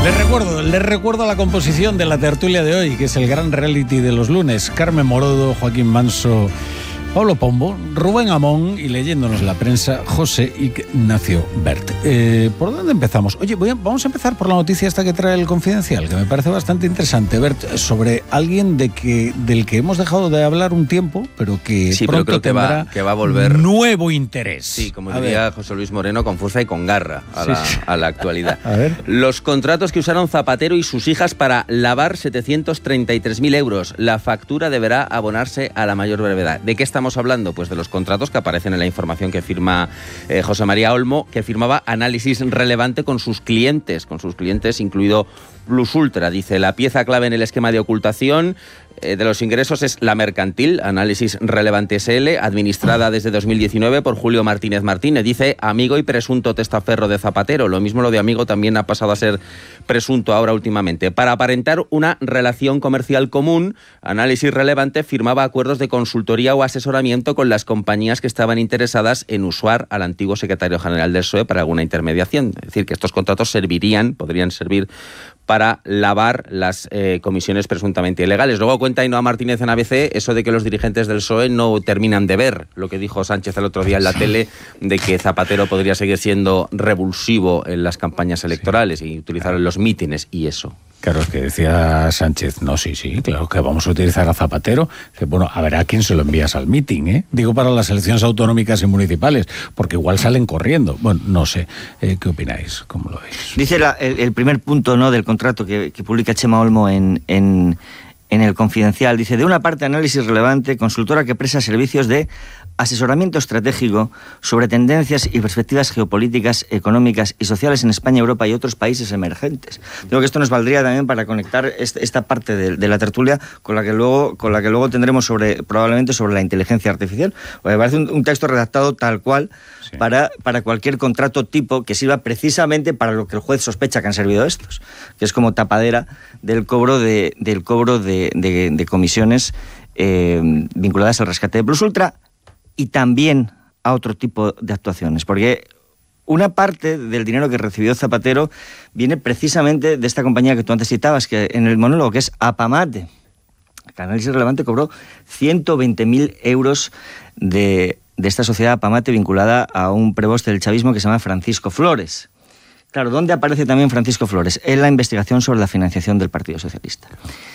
Les recuerdo la composición de la tertulia de hoy, que es el gran reality de los lunes. Carmen Morodo, Joaquín Manso, Pablo Pombo, Rubén Amón y, leyéndonos la prensa, José Ignacio Bert. ¿Por dónde empezamos? Oye, vamos a empezar por la noticia esta que trae el Confidencial, que me parece bastante interesante, Bert, sobre alguien del que hemos dejado de hablar un tiempo, pero que sí, pronto pero creo tendrá que va a volver nuevo interés. Sí, como diría José Luis Moreno, con fuerza y con garra a la actualidad. A ver. Los contratos que usaron Zapatero y sus hijas para lavar 733.000 euros. La factura deberá abonarse a la mayor brevedad. ¿De qué estamos hablando? Pues de los contratos que aparecen en la información que firma José María Olmo, que firmaba Análisis Relevante con sus clientes incluido Plus Ultra. Dice, la pieza clave en el esquema de ocultación de los ingresos es la mercantil, Análisis Relevante SL, administrada desde 2019 por Julio Martínez Martínez. Dice, amigo y presunto testaferro de Zapatero. Lo mismo lo de amigo también ha pasado a ser presunto ahora últimamente. Para aparentar una relación comercial común, Análisis Relevante firmaba acuerdos de consultoría o asesoramiento con las compañías que estaban interesadas en usar al antiguo secretario general del PSOE para alguna intermediación. Es decir, que estos contratos podrían servir para lavar las comisiones presuntamente ilegales. Luego cuenta Ainhoa Martínez en ABC eso de que los dirigentes del PSOE no terminan de ver lo que dijo Sánchez el otro día en la tele, de que Zapatero podría seguir siendo revulsivo en las campañas electorales y utilizarlo en los mítines y eso. Claro, es que decía Sánchez, no, sí, claro que vamos a utilizar a Zapatero. Que, bueno, a ver a quién se lo envías al mitin, ¿eh? Digo, para las elecciones autonómicas y municipales, porque igual salen corriendo. Bueno, no sé. ¿Qué opináis? ¿Cómo lo veis? Dice el primer punto, ¿no?, del contrato que publica Chema Olmo en el Confidencial. Dice, de una parte, Análisis Relevante, consultora que presta servicios de asesoramiento estratégico sobre tendencias y perspectivas geopolíticas, económicas y sociales en España, Europa y otros países emergentes. Digo que esto nos valdría también para conectar esta parte de la tertulia con la que luego tendremos probablemente sobre la inteligencia artificial. Me parece un texto redactado tal cual, sí, para cualquier contrato tipo que sirva precisamente para lo que el juez sospecha que han servido estos, que es como tapadera del cobro de comisiones vinculadas al rescate de Plus Ultra, y también a otro tipo de actuaciones, porque una parte del dinero que recibió Zapatero viene precisamente de esta compañía que tú antes citabas, que en el monólogo, que es Apamate. El Análisis Relevante cobró 120.000 euros de esta sociedad Apamate vinculada a un preboste del chavismo que se llama Francisco Flores. Claro, ¿dónde aparece también Francisco Flores? En la investigación sobre la financiación del Partido Socialista.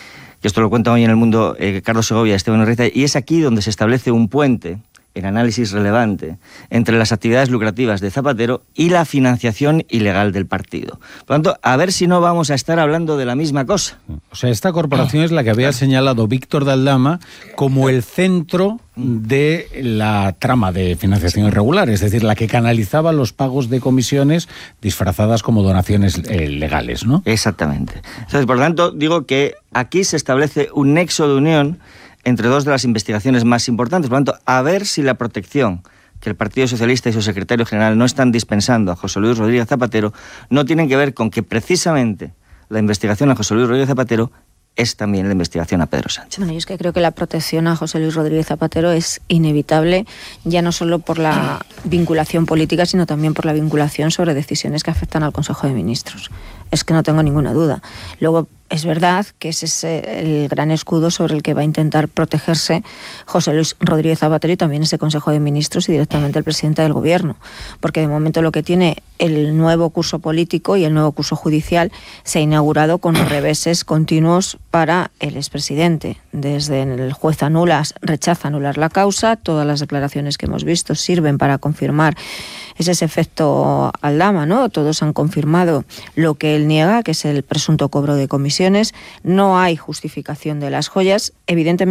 Y esto lo cuenta hoy en El Mundo Carlos Segovia y Esteban Urrieta, y es aquí donde se establece un puente en Análisis Relevante entre las actividades lucrativas de Zapatero y la financiación ilegal del partido. Por lo tanto, a ver si no vamos a estar hablando de la misma cosa. O sea, esta corporación es la que había señalado Víctor de Aldama como el centro de la trama de financiación irregular, es decir, la que canalizaba los pagos de comisiones disfrazadas como donaciones legales, ¿no? Exactamente. Entonces, por lo tanto, digo que aquí se establece un nexo de unión entre dos de las investigaciones más importantes. Por lo tanto, a ver si la protección que el Partido Socialista y su secretario general no están dispensando a José Luis Rodríguez Zapatero no tienen que ver con que precisamente la investigación a José Luis Rodríguez Zapatero es también la investigación a Pedro Sánchez. Bueno, yo es que creo que la protección a José Luis Rodríguez Zapatero es inevitable, ya no solo por la vinculación política, sino también por la vinculación sobre decisiones que afectan al Consejo de Ministros. Es que no tengo ninguna duda. Luego, es verdad que ese es el gran escudo sobre el que va a intentar protegerse José Luis Rodríguez Zapatero y también ese Consejo de Ministros y directamente el presidente del Gobierno. Porque de momento lo que tiene el nuevo curso político y el nuevo curso judicial se ha inaugurado con reveses continuos para el expresidente. Desde el juez rechaza anular la causa, todas las declaraciones que hemos visto sirven para confirmar ese efecto Aldama, ¿no? Todos han confirmado lo que él niega, que es el presunto cobro de comisiones. No hay justificación de las joyas. Evidentemente